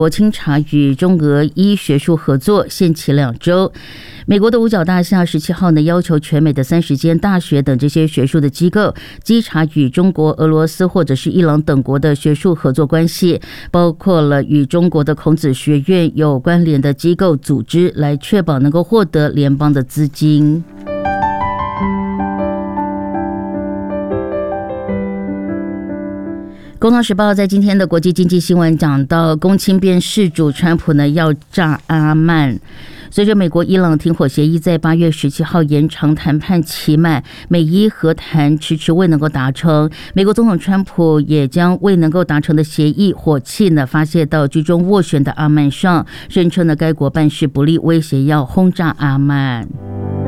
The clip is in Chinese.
国清查与中俄医学术合作限期2周。美国的五角大厦17号呢，要求全美的30间大学等这些学术的机构稽查与中国、俄罗斯或者是伊朗等国的学术合作关系，包括了与中国的孔子学院有关联的机构组织，来确保能够获得联邦的资金。《工商时报》在今天的国际经济新闻讲到，公亲变事主川普呢要炸阿曼。随着美国伊朗停火协议在8月17号延长谈判期满，美伊和谈迟迟未能够达成，美国总统川普也将未能够达成的协议火气呢发泄到居中斡旋的阿曼上，声称呢该国办事不力，威胁要轰炸阿曼。